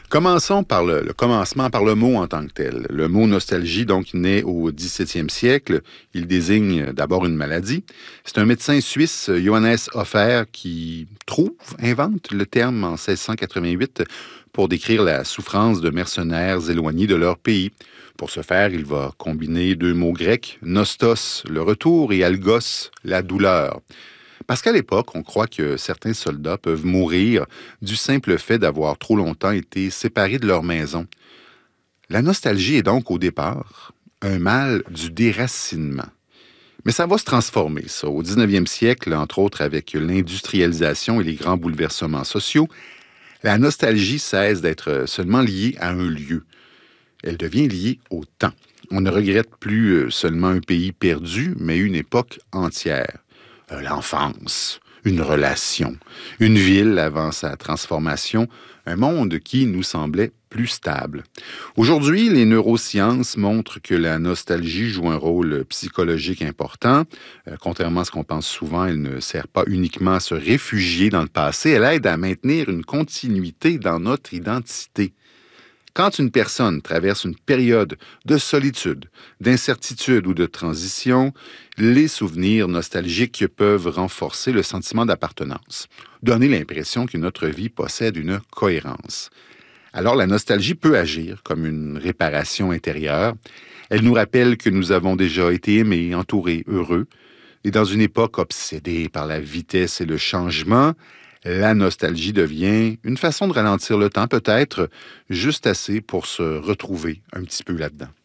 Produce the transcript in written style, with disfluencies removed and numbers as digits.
Commençons par le commencement, par le mot en tant que tel. Le mot nostalgie, donc, naît au XVIIe siècle. Il désigne d'abord une maladie. C'est un médecin suisse, Johannes Hofer, qui invente le terme en 1688 pour décrire la souffrance de mercenaires éloignés de leur pays. Pour ce faire, il va combiner deux mots grecs, nostos, le retour, et algos, la douleur. Parce qu'à l'époque, on croit que certains soldats peuvent mourir du simple fait d'avoir trop longtemps été séparés de leur maison. La nostalgie est donc au départ un mal du déracinement. Mais ça va se transformer, ça. Au 19e siècle, entre autres avec l'industrialisation et les grands bouleversements sociaux, la nostalgie cesse d'être seulement liée à un lieu. Elle devient liée au temps. On ne regrette plus seulement un pays perdu, mais une époque entière. L'enfance, une relation, une ville avant sa transformation, un monde qui nous semblait plus stable. Aujourd'hui, les neurosciences montrent que la nostalgie joue un rôle psychologique important. Contrairement à ce qu'on pense souvent, elle ne sert pas uniquement à se réfugier dans le passé, elle aide à maintenir une continuité dans notre identité. Quand une personne traverse une période de solitude, d'incertitude ou de transition, les souvenirs nostalgiques peuvent renforcer le sentiment d'appartenance, donner l'impression que notre vie possède une cohérence. Alors la nostalgie peut agir comme une réparation intérieure. Elle nous rappelle que nous avons déjà été aimés, entourés, heureux. Et dans une époque obsédée par la vitesse et le changement, la nostalgie devient une façon de ralentir le temps, peut-être juste assez pour se retrouver un petit peu là-dedans.